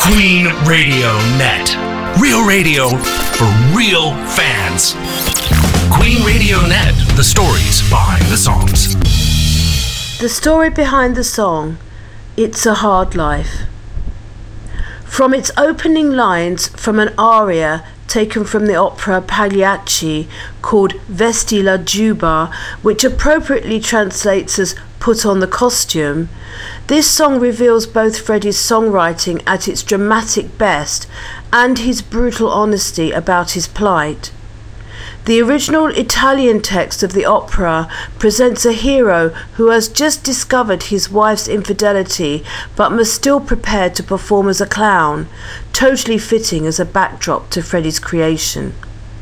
Queen Radio Net. Real radio for real fans. Queen Radio Net. The stories behind the songs. The story behind the song, It's a Hard Life. From its opening lines from an aria taken from the opera Pagliacci called Vesti la Giubba, which appropriately translates as Put on the Costume, this song reveals both Freddie's songwriting at its dramatic best and his brutal honesty about his plight. The original Italian text of the opera presents a hero who has just discovered his wife's infidelity but must still prepare to perform as a clown, totally fitting as a backdrop to Freddie's creation.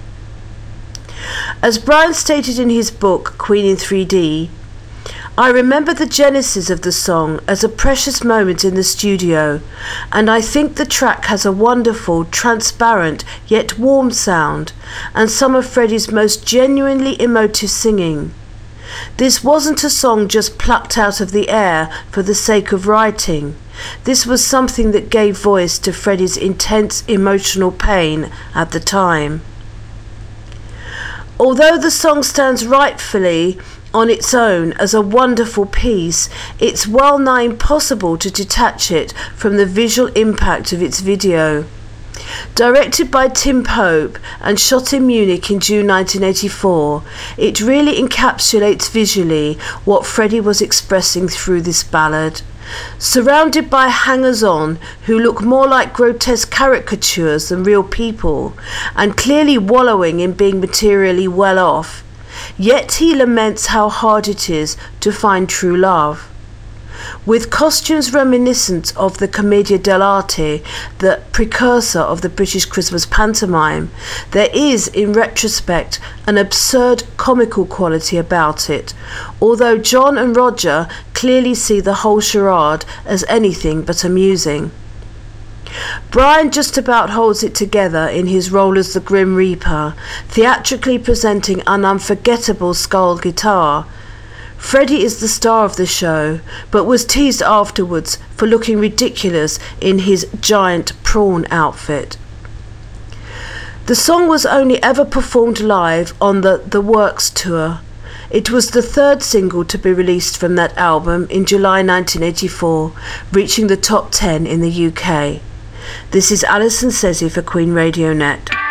As Brian stated in his book Queen in 3D, I remember the genesis of the song as a precious moment in the studio, and I think the track has a wonderful, transparent, yet warm sound, and some of Freddie's most genuinely emotive singing. This wasn't a song just plucked out of the air for the sake of writing. This was something that gave voice to Freddie's intense emotional pain at the time. Although the song stands rightfully on its own as a wonderful piece, it's well nigh impossible to detach it from the visual impact of its video. Directed by Tim Pope and shot in Munich in June 1984, it really encapsulates visually what Freddie was expressing through this ballad. Surrounded by hangers-on who look more like grotesque caricatures than real people, and clearly wallowing in being materially well off, yet he laments how hard it is to find true love. With costumes reminiscent of the Commedia dell'arte, the precursor of the British Christmas pantomime, there is, in retrospect, an absurd comical quality about it, although John and Roger clearly see the whole charade as anything but amusing. Brian just about holds it together in his role as the Grim Reaper, theatrically presenting an unforgettable skull guitar. Freddie is the star of the show, but was teased afterwards for looking ridiculous in his giant prawn outfit. The song was only ever performed live on the Works tour. It was the third single to be released from that album in July 1984, reaching the top 10 in the UK. This is Alison Sezzi for Queen Radio Net.